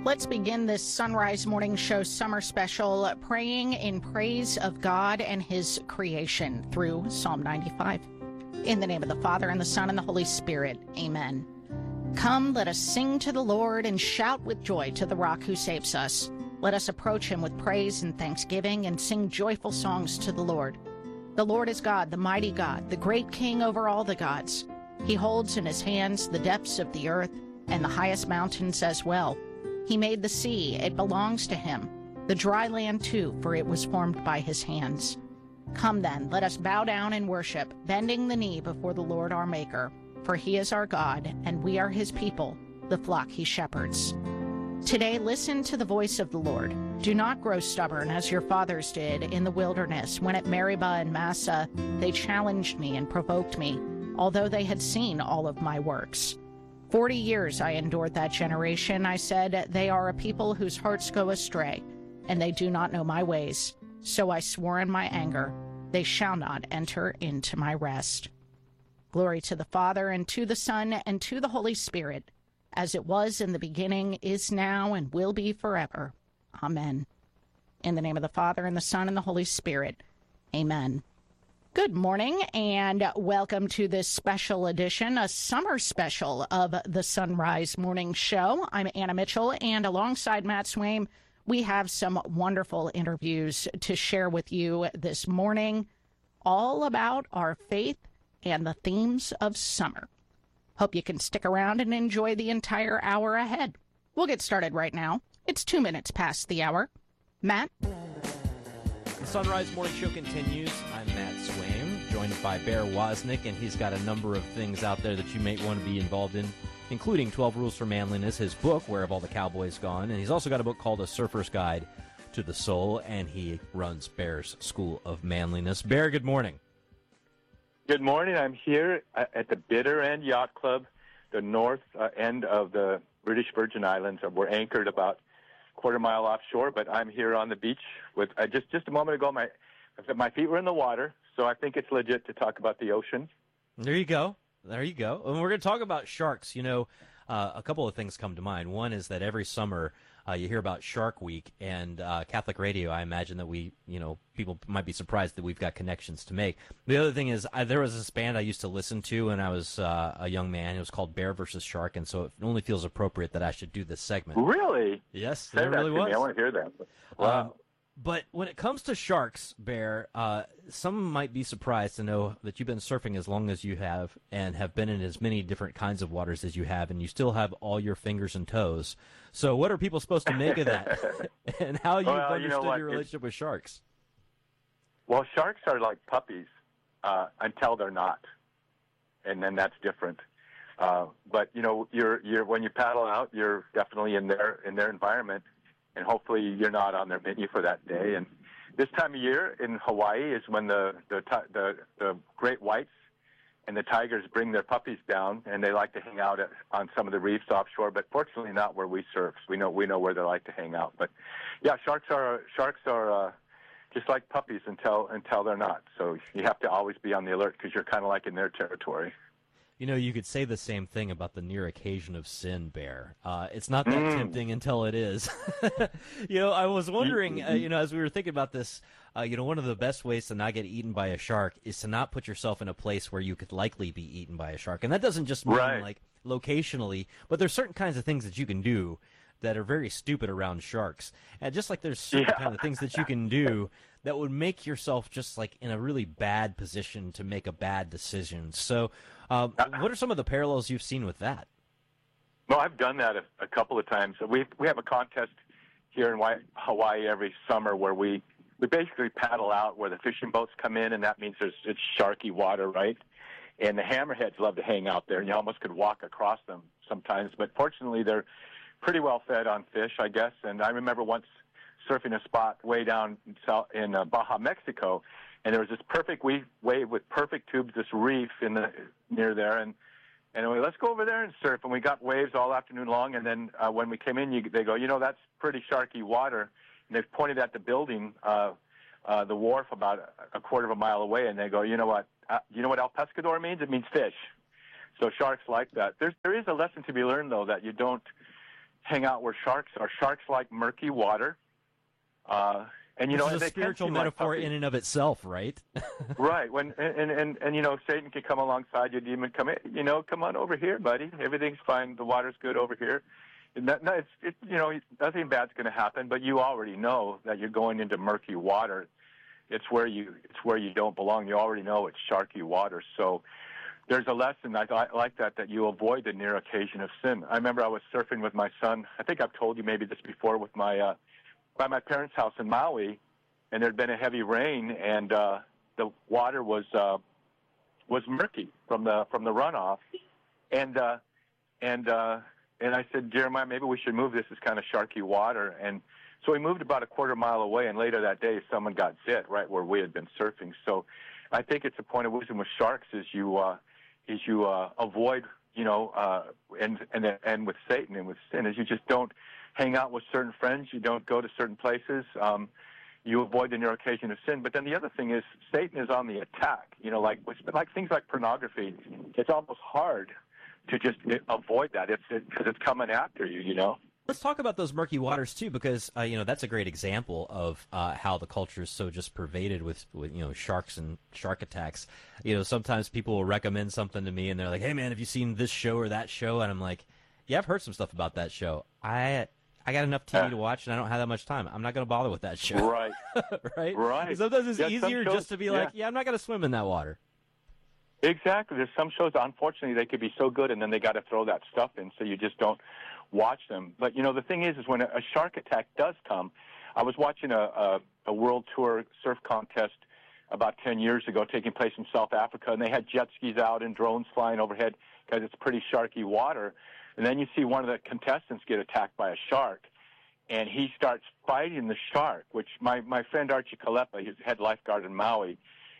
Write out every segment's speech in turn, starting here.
Let's begin this Sunrise Morning Show summer special praying in praise of God and His creation through Psalm 95. In the name of the Father, and the Son, and the Holy Spirit. Amen. Come, let us sing to the Lord and shout with joy to the rock who saves us. Let us approach Him with praise and thanksgiving and sing joyful songs to the Lord. The Lord is God, the mighty God, the great King over all the gods. He holds in His hands the depths of the earth and the highest mountains as well. He made the sea, it belongs to Him. The dry land too, for it was formed by His hands. Come then, let us bow down and worship, bending the knee before the Lord our Maker. For He is our God, and we are His people, the flock He shepherds. Today listen to the voice of the Lord. Do not grow stubborn as your fathers did in the wilderness, when at Meribah and Massah they challenged me and provoked me, although they had seen all of my works. 40 years I endured that generation. I said, they are a people whose hearts go astray, and they do not know my ways. So I swore in my anger, they shall not enter into my rest. Glory to the Father, and to the Son, and to the Holy Spirit, as it was in the beginning, is now, and will be forever. Amen. In the name of the Father, and the Son, and the Holy Spirit. Amen. Good morning, and welcome to this special edition, a summer special of the Sunrise Morning Show. I'm Anna Mitchell, and alongside Matt Swaim, we have some wonderful interviews to share with you this morning, all about our faith and the themes of summer. Hope you can stick around and enjoy the entire hour ahead. We'll get started right now. It's 2 minutes past the hour. Matt? The Sunrise Morning Show continues. I'm Matt Swaim, joined by Bear Wozniak, and he's got a number of things out there that you may want to be involved in, including 12 Rules for Manliness, his book, Where Have All the Cowboys Gone? And he's also got a book called A Surfer's Guide to the Soul, and he runs Bear's School of Manliness. Bear, good morning. Good morning. I'm here at the Bitter End Yacht Club, the north end of the British Virgin Islands. We're anchored about quarter-mile offshore, but I'm here on the beach with just a moment ago. My feet were in the water, so I think it's legit to talk about the ocean. There you go. There you go. And we're going to talk about sharks. You know, a couple of things come to mind. One is that every summer you hear about Shark Week, and Catholic radio, I imagine that people might be surprised that we've got connections to make. The other thing is there was this band I used to listen to when I was a young man. It was called Bear versus Shark, and so it only feels appropriate that I should do this segment. Really? Yes, Say there that really to was. me. I want to hear that. Wow. But when it comes to sharks, Bear, some might be surprised to know that you've been surfing as long as you have and have been in as many different kinds of waters as you have, and you still have all your fingers and toes. So what are people supposed to make of that, and how you've understood your relationship with sharks? Well, sharks are like puppies until they're not, and then that's different. But you're when you paddle out, you're definitely in their environment. And hopefully you're not on their menu for that day. And this time of year in Hawaii is when the great whites and the tigers bring their puppies down, and they like to hang out on some of the reefs offshore. But fortunately, not where we surf. We know where they like to hang out. But yeah, sharks are just like puppies until they're not. So you have to always be on the alert because you're kind of like in their territory. You know, you could say the same thing about the near occasion of sin, Bear. It's not that tempting until it is. I was wondering, as we were thinking about this, one of the best ways to not get eaten by a shark is to not put yourself in a place where you could likely be eaten by a shark. And that doesn't just mean like locationally, but there's certain kinds of things that you can do that are very stupid around sharks. And just like there's certain kind of things that you can do that would make yourself just like in a really bad position to make a bad decision. So what are some of the parallels you've seen with that? Well, I've done that a couple of times. We have a contest here in Hawaii every summer where we basically paddle out where the fishing boats come in, and that means it's sharky water, right? And the hammerheads love to hang out there, and you almost could walk across them sometimes. But fortunately, they're pretty well fed on fish, I guess. And I remember once surfing a spot way down in Baja, Mexico, and there was this perfect wave with perfect tubes, this reef near there, and we let's go over there and surf. And we got waves all afternoon long. And then when we came in, they go, that's pretty sharky water. And they pointed at the building, the wharf about a quarter of a mile away, and they go, you know what El Pescador means? It means fish. So sharks like that. There is a lesson to be learned, though, that you don't hang out where sharks are. Sharks like murky water. And, Which is a they can spiritual seem like metaphor puppies. in and of itself, right? Right. And Satan can come alongside you, demon, come in, come on over here, buddy. Everything's fine. The water's good over here. And nothing bad's going to happen, but you already know that you're going into murky water. It's where you don't belong. You already know it's sharky water. So there's a lesson I like that you avoid the near occasion of sin. I remember I was surfing with my son. I think I've told you maybe this before with my by my parents' house in Maui, and there'd been a heavy rain, and the water was murky from the runoff, and I said, Jeremiah, maybe we should move. This is kind of sharky water, and so we moved about a quarter mile away. And later that day, someone got bit right where we had been surfing. So I think it's a point of wisdom with sharks is you avoid, and with Satan and with sin is you just don't hang out with certain friends. You don't go to certain places. You avoid the near occasion of sin. But then the other thing is Satan is on the attack. Like things like pornography. It's almost hard to just avoid that. Because it's coming after you. Let's talk about those murky waters too, because that's a great example of how the culture is so just pervaded with sharks and shark attacks. Sometimes people will recommend something to me, and they're like, "Hey man, have you seen this show or that show?" And I'm like, "Yeah, I've heard some stuff about that show. I got enough TV to watch, and I don't have that much time. I'm not going to bother with that show." Right. Right. Sometimes it's easier shows, just to be like, "Yeah, I'm not going to swim in that water." Exactly. There's some shows, unfortunately, they could be so good, and then they got to throw that stuff in, so you just don't watch them. But, the thing is when a shark attack does come, I was watching a World Tour surf contest about 10 years ago taking place in South Africa, and they had jet skis out and drones flying overhead because it's pretty sharky water. And then you see one of the contestants get attacked by a shark, and he starts fighting the shark, which my friend Archie Kalepa, he's head lifeguard in Maui,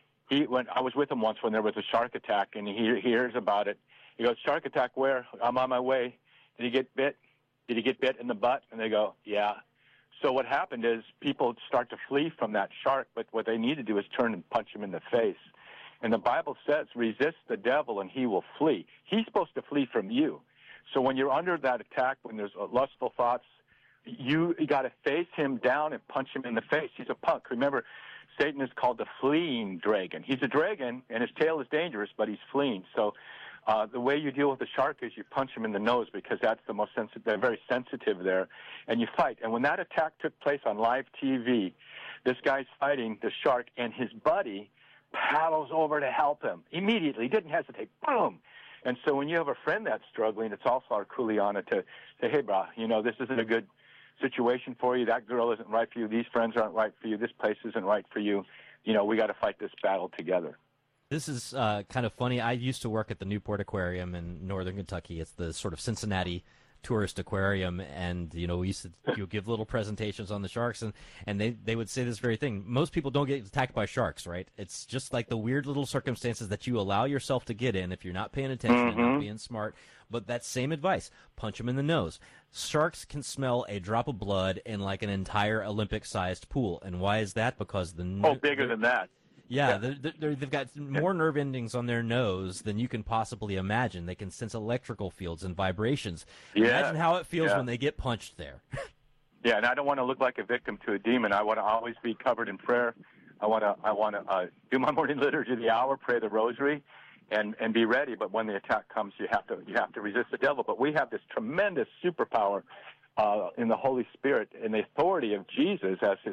I was with him once when there was a shark attack, and he hears about it. He goes, "Shark attack where? I'm on my way." Did he get bit? Did he get bit in the butt? And they go, "Yeah." So what happened is people start to flee from that shark, but what they need to do is turn and punch him in the face. And the Bible says, resist the devil and he will flee. He's supposed to flee from you. So when you're under that attack, when there's lustful thoughts, you got to face him down and punch him in the face. He's a punk. Remember, Satan is called the fleeing dragon. He's a dragon, and his tail is dangerous, but he's fleeing. So the way you deal with the shark is you punch him in the nose because that's the most sensitive. They're very sensitive there, and you fight. And when that attack took place on live TV, this guy's fighting the shark, and his buddy paddles over to help him immediately. He didn't hesitate. Boom. And so when you have a friend that's struggling, it's also our kuleana to say, "Hey, bro, this isn't a good situation for you. That girl isn't right for you. These friends aren't right for you. This place isn't right for you. We got to fight this battle together." This is kind of funny. I used to work at the Newport Aquarium in northern Kentucky. It's the sort of Cincinnati tourist aquarium, and we used to give little presentations on the sharks, and they would say this very thing. Most people don't get attacked by sharks, right? It's just like the weird little circumstances that you allow yourself to get in if you're not paying attention and not being smart. But that same advice, punch them in the nose. Sharks can smell a drop of blood in like an entire Olympic-sized pool, and why is that? Because bigger than that. Yeah, they've got more nerve endings on their nose than you can possibly imagine. They can sense electrical fields and vibrations. Yeah. Imagine how it feels when they get punched there. Yeah, and I don't want to look like a victim to a demon. I want to always be covered in prayer. I want to do my morning liturgy, the hour, pray the rosary, and be ready. But when the attack comes, you have to resist the devil. But we have this tremendous superpower in the Holy Spirit and the authority of Jesus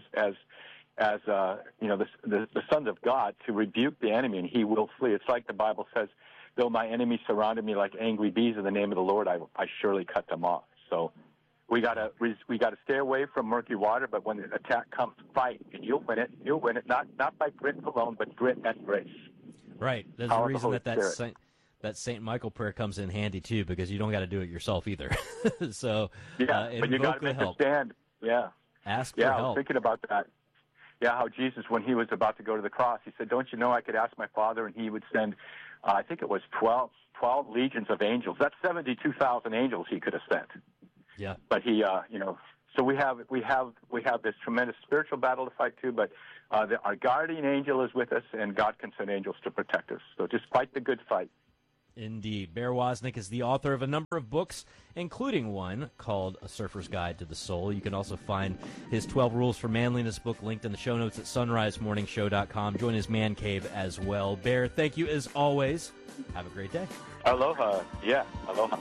as the sons of God to rebuke the enemy, and he will flee. It's like the Bible says, "Though my enemies surrounded me like angry bees, in the name of the Lord, I surely cut them off." So we gotta stay away from murky water. But when the attack comes, fight, and you'll win it. You'll win it not by grit alone, but grit and grace. Right. There's a reason that Saint Michael prayer comes in handy too, because you don't got to do it yourself either. So but you got to make a stand. Yeah. Ask for help. help. I was thinking about that. Yeah, how Jesus, when he was about to go to the cross, he said, "Don't you know I could ask my Father, and he would send, I think it was 12 legions of angels. That's 72,000 angels he could have sent." Yeah. But he, so we have this tremendous spiritual battle to fight too. But our guardian angel is with us, and God can send angels to protect us. So just fight the good fight. Indeed. Bear Wozniak is the author of a number of books, including one called A Surfer's Guide to the Soul. You can also find his 12 Rules for Manliness book linked in the show notes at sunrisemorningshow.com. Join his man cave as well. Bear, thank you as always. Have a great day. Aloha. Yeah, aloha.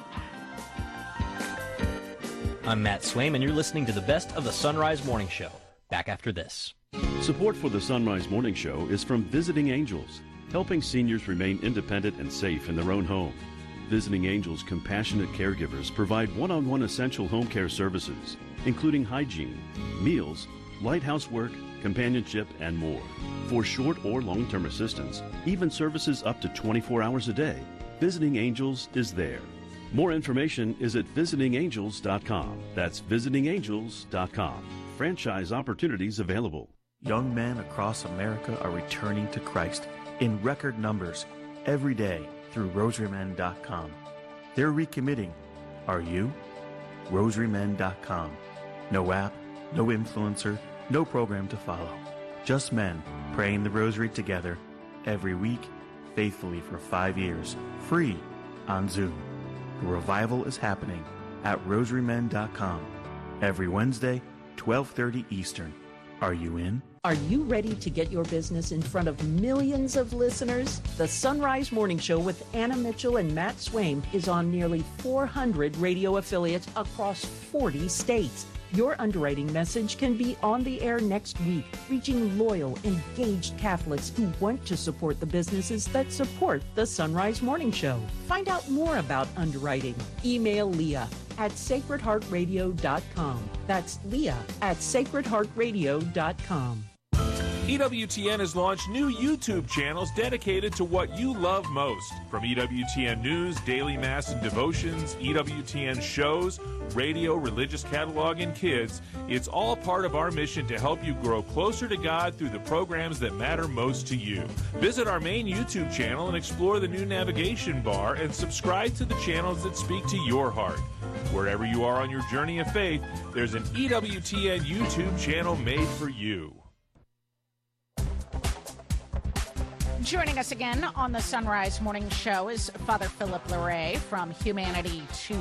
I'm Matt Swaim, and you're listening to the best of the Sunrise Morning Show. Back after this. Support for the Sunrise Morning Show is from Visiting Angels, helping seniors remain independent and safe in their own home. Visiting Angels compassionate caregivers provide one-on-one essential home care services, including hygiene, meals, light housework, companionship, and more. For short or long-term assistance, even services up to 24 hours a day, Visiting Angels is there. More information is at visitingangels.com. That's visitingangels.com. Franchise opportunities available. Young men across America are returning to Christ in record numbers every day through rosarymen.com. They're recommitting. Are you? rosarymen.com. No app, no influencer, no program to follow. Just men praying the rosary together every week, faithfully for 5 years, free on Zoom. The revival is happening at rosarymen.com every Wednesday, 12:30 Eastern. Are you in? Are you ready to get your business in front of millions of listeners? The Sunrise Morning Show with Anna Mitchell and Matt Swaim is on nearly 400 radio affiliates across 40 states. Your underwriting message can be on the air next week, reaching loyal, engaged Catholics who want to support the businesses that support the Sunrise Morning Show. Find out more about underwriting. Email Leah at sacredheartradio.com. That's Leah at sacredheartradio.com. EWTN has launched new YouTube channels dedicated to what you love most. From EWTN News, Daily Mass and Devotions, EWTN shows, radio, religious catalog, and kids, it's all part of our mission to help you grow closer to God through the programs that matter most to you. Visit our main YouTube channel and explore the new navigation bar and subscribe to the channels that speak to your heart. Wherever you are on your journey of faith, there's an EWTN YouTube channel made for you. Joining us again on the Sunrise Morning Show is Father Philip Larray from Humanity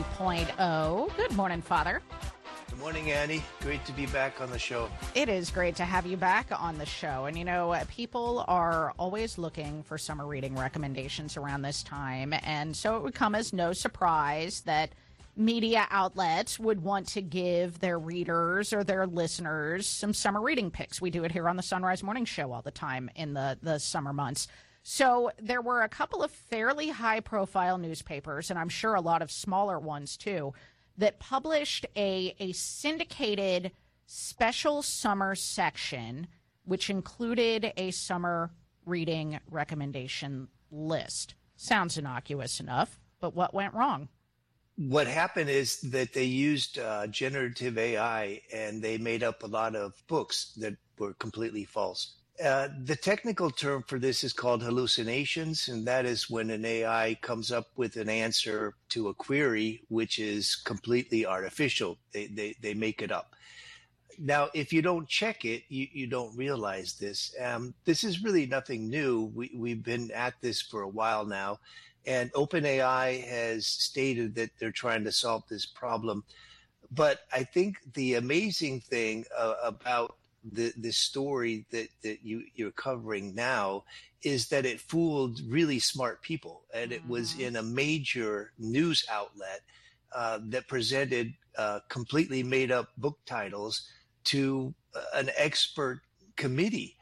2.0. Good morning, Father. Good morning, Annie. Great to be back on the show. It is great to have you back on the show. And, you know, people are always looking for summer reading recommendations around this time. And so it would come as no surprise that media outlets would want to give their readers or their listeners some summer reading picks. We do it here on the Sunrise Morning Show all the time in the summer months. So there were a couple of fairly high-profile newspapers, and I'm sure a lot of smaller ones too, that published a syndicated special summer section, which included a summer reading recommendation list. Sounds innocuous enough, but what went wrong? What happened is that they used generative AI, and they made up a lot of books that were completely false. The technical term for this is called hallucinations, and that is when an AI comes up with an answer to a query which is completely artificial. They make it up. Now, if you don't check it, you don't realize this. This is really nothing new. We've been at this for a while now. And OpenAI has stated that they're trying to solve this problem. But I think the amazing thing about this story that you're covering now is that it fooled really smart people. And it was in a major news outlet that presented completely made up book titles to an expert committee.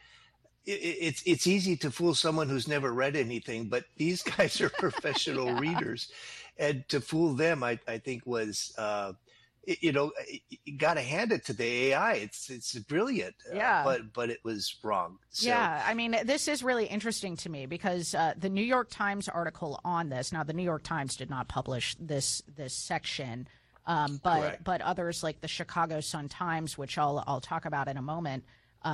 It's easy to fool someone who's never read anything, but these guys are professional readers, and to fool them, I think was, you got to hand it to the AI. It's brilliant, but it was wrong. So, yeah, I mean, this is really interesting to me because the New York Times article on this. Now, the New York Times did not publish this section, but others like the Chicago Sun-Times, which I'll talk about in a moment,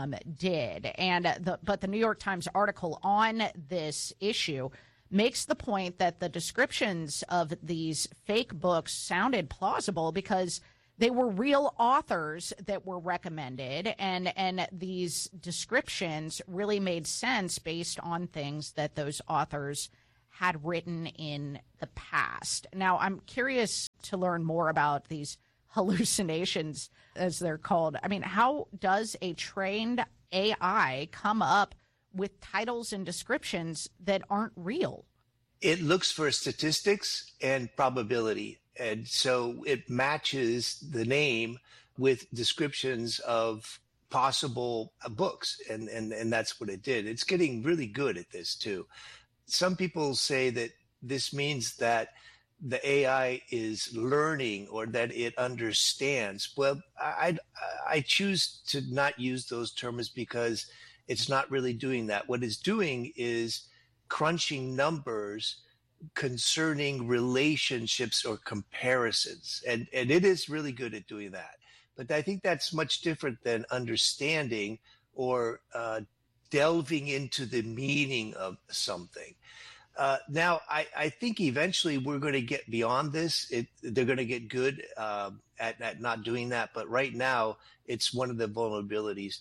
did. But the New York Times article on this issue makes the point that the descriptions of these fake books sounded plausible because they were real authors that were recommended, and these descriptions really made sense based on things that those authors had written in the past. Now, I'm curious to learn more about these hallucinations, as they're called. I mean, how does a trained AI come up with titles and descriptions that aren't real? It looks for statistics and probability. And so it matches the name with descriptions of possible books. And that's what it did. It's getting really good at this too. Some people say that this means that the AI is learning or that it understands. Well, I choose to not use those terms because it's not really doing that. What it's doing is crunching numbers concerning relationships or comparisons. And it is really good at doing that. But I think that's much different than understanding or delving into the meaning of something. Now, I think eventually we're going to get beyond this. They're going to get good at not doing that. But right now, it's one of the vulnerabilities.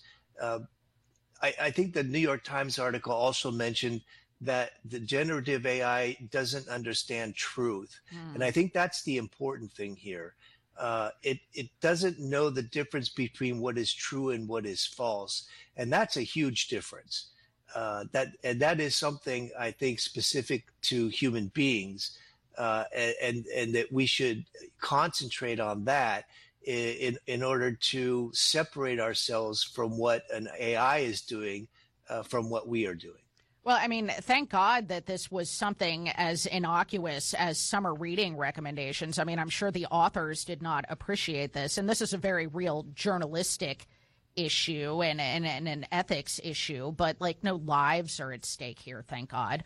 I think the New York Times article also mentioned that the generative AI doesn't understand truth. And I think that's the important thing here. It doesn't know the difference between what is true and what is false. And that's a huge difference. That is something I think specific to human beings, and that we should concentrate on that in order to separate ourselves from what an AI is doing from what we are doing. Well, I mean, thank God that this was something as innocuous as summer reading recommendations. I mean, I'm sure the authors did not appreciate this. And this is a very real journalistic issue and an ethics issue. But, like, no lives are at stake here, thank God.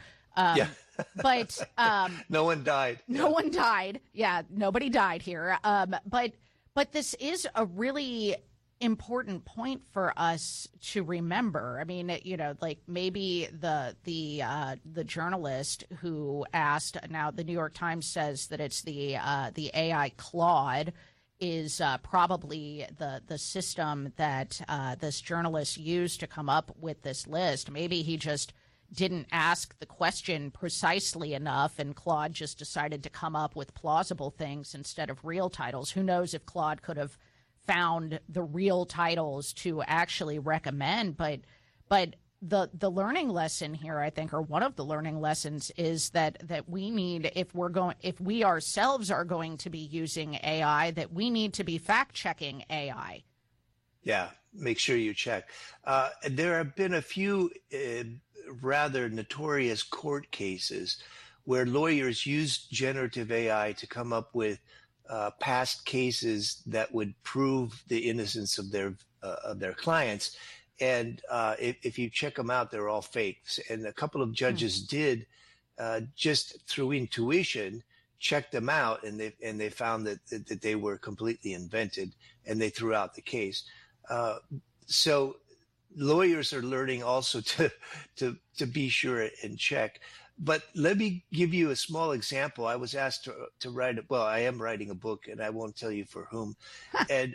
But no one died. No one died. Yeah, nobody died here. But this is a really important point for us to remember. I mean, you know, like maybe the journalist who asked, now the New York Times says that it's the AI Claude is probably the system that this journalist used to come up with this list. Maybe he just didn't ask the question precisely enough, and Claude just decided to come up with plausible things instead of real titles. Who knows if Claude could have found the real titles to actually recommend, but the learning lesson here, I think, or one of the learning lessons, is that we need, if we ourselves are going to be using AI, that we need to be fact checking AI. Yeah, make sure you check. There have been a few rather notorious court cases where lawyers used generative AI to come up with past cases that would prove the innocence of their clients. And if you check them out, they're all fakes. And a couple of judges did just through intuition check them out, and they found that they were completely invented, and they threw out the case. So lawyers are learning also to be sure and check. But let me give you a small example. I was asked to write I am writing a book, and I won't tell you for whom. And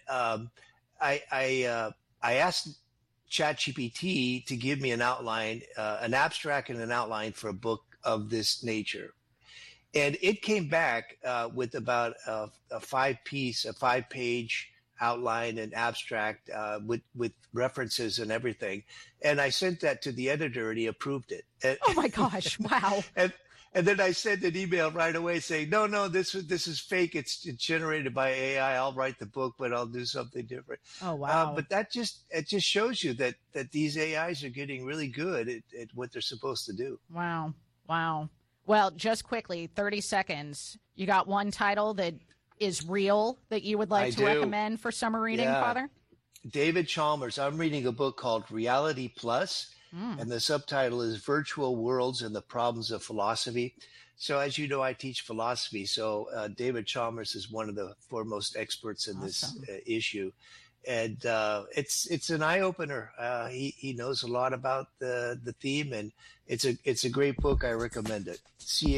I asked ChatGPT to give me an outline, an abstract and an outline for a book of this nature. And it came back with about a 5-page outline and abstract with references and everything. And I sent that to the editor, and he approved it. Oh my gosh! Wow. And then I sent an email right away saying, no, this is fake. It's generated by AI. I'll write the book, but I'll do something different. Oh wow! But it just shows you that these AIs are getting really good at what they're supposed to do. Wow. Well, just quickly, 30 seconds. You got one title that is real that you would like to recommend for summer reading, Father? David Chalmers. I'm reading a book called Reality Plus, and the subtitle is Virtual Worlds and the Problems of Philosophy. So as you know, I teach philosophy. So David Chalmers is one of the foremost experts in this issue. And it's an eye-opener. He knows a lot about the theme, and it's a great book. I recommend it.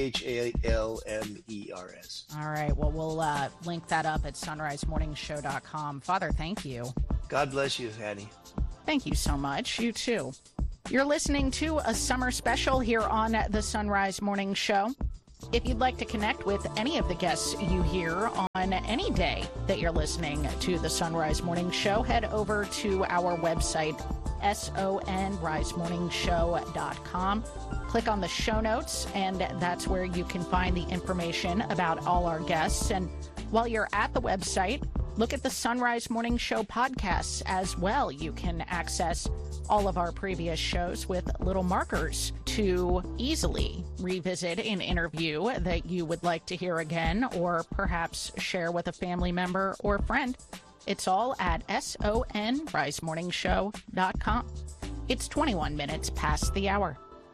CHALMERS. All right. Well, we'll link that up at sunrisemorningshow.com. Father, thank you. God bless you, Hattie. Thank you so much. You too. You're listening to a summer special here on the Sunrise Morning Show. If you'd like to connect with any of the guests you hear on any day that you're listening to the Sunrise Morning Show, head over to our website, sonrisemorningshow.com. Click on the show notes, and that's where you can find the information about all our guests. And while you're at the website, look at the Sunrise Morning Show podcasts as well. You can access all of our previous shows with little markers to easily revisit an interview that you would like to hear again, or perhaps share with a family member or friend. It's all at sonrisemorningshow.com. It's 21 minutes past the hour.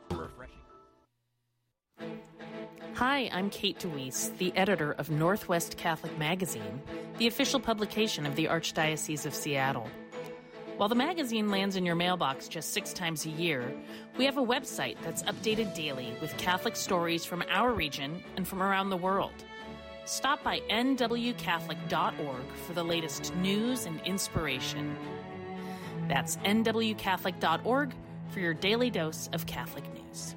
Hi, I'm Kate DeWeese, the editor of Northwest Catholic Magazine, the official publication of the Archdiocese of Seattle. While the magazine lands in your mailbox just 6 times a year, we have a website that's updated daily with Catholic stories from our region and from around the world. Stop by nwcatholic.org for the latest news and inspiration. That's nwcatholic.org for your daily dose of Catholic news.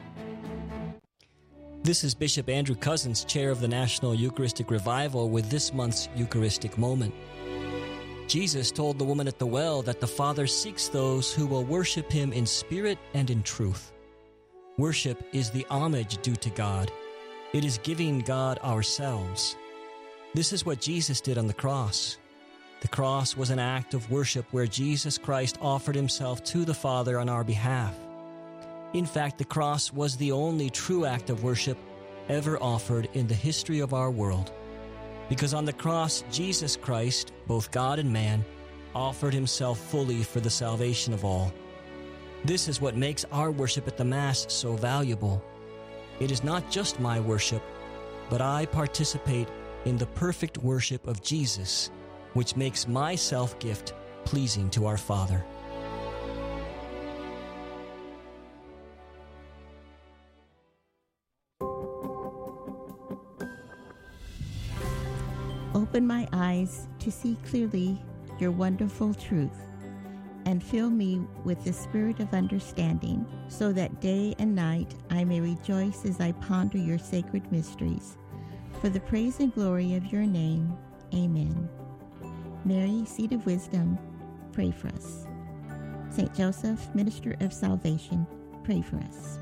This is Bishop Andrew Cousins, chair of the National Eucharistic Revival, with this month's Eucharistic Moment. Jesus told the woman at the well that the Father seeks those who will worship him in spirit and in truth. Worship is the homage due to God. It is giving God ourselves. This is what Jesus did on the cross. The cross was an act of worship where Jesus Christ offered himself to the Father on our behalf. In fact, the cross was the only true act of worship ever offered in the history of our world. Because on the cross, Jesus Christ, both God and man, offered himself fully for the salvation of all. This is what makes our worship at the Mass so valuable. It is not just my worship, but I participate in the perfect worship of Jesus, which makes my self-gift pleasing to our Father. Open my eyes to see clearly your wonderful truth, and fill me with the spirit of understanding, so that day and night I may rejoice as I ponder your sacred mysteries. For the praise and glory of your name, amen. Mary, Seat of Wisdom, pray for us. St. Joseph, Minister of Salvation, pray for us.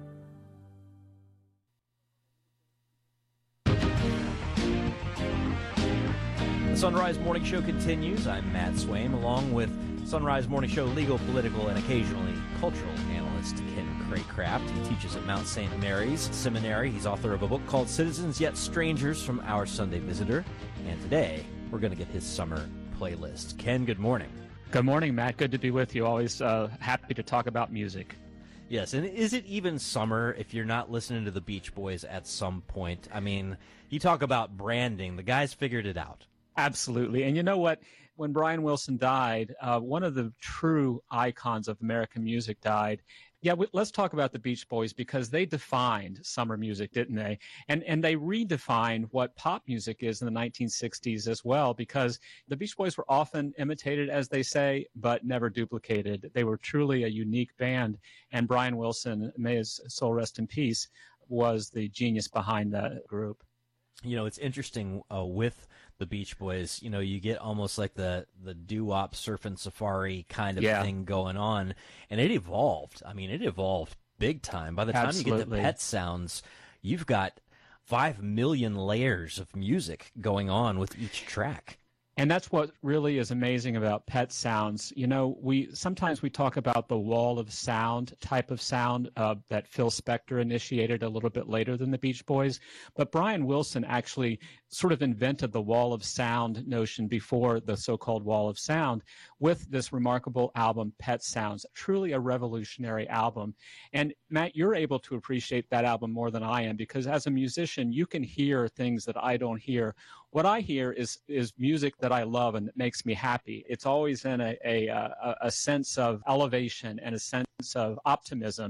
Sunrise Morning Show continues. I'm Matt Swaim, along with Sunrise Morning Show legal, political, and occasionally cultural analyst Ken Craycraft. He teaches at Mount St. Mary's Seminary. He's author of a book called Citizens Yet Strangers from Our Sunday Visitor. And today, we're going to get his summer playlist. Ken, good morning. Good morning, Matt. Good to be with you. Always happy to talk about music. Yes, and is it even summer if you're not listening to the Beach Boys at some point? I mean, you talk about branding. The guys figured it out. Absolutely. And you know what? When Brian Wilson died, one of the true icons of American music died. Yeah, let's talk about the Beach Boys, because they defined summer music, didn't they? And they redefined what pop music is in the 1960s as well, because the Beach Boys were often imitated, as they say, but never duplicated. They were truly a unique band. And Brian Wilson, may his soul rest in peace, was the genius behind the group. You know, it's interesting with the Beach Boys, you know, you get almost like the doo-wop surfing safari kind of thing going on, and it evolved. I mean, it evolved big time. By the time you get to Pet Sounds, you've got 5 million layers of music going on with each track. And that's what really is amazing about Pet Sounds. You know, sometimes we talk about the wall of sound type of sound that Phil Spector initiated a little bit later than the Beach Boys. But Brian Wilson actually sort of invented the wall of sound notion before the so-called wall of sound with this remarkable album, Pet Sounds, truly a revolutionary album. And Matt, you're able to appreciate that album more than I am, because as a musician, you can hear things that I don't hear. What I hear is music that I love and that makes me happy. It's always in a sense of elevation and a sense of optimism,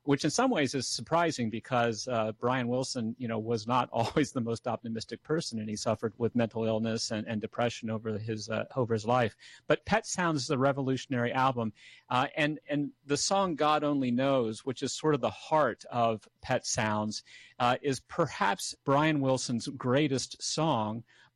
which in some ways is surprising because Brian Wilson, was not always the most optimistic person, and he suffered with mental illness and depression over his life. But Pet Sounds is a revolutionary album, and the song "God Only Knows," which is sort of the heart of Pet Sounds, is perhaps Brian Wilson's greatest song.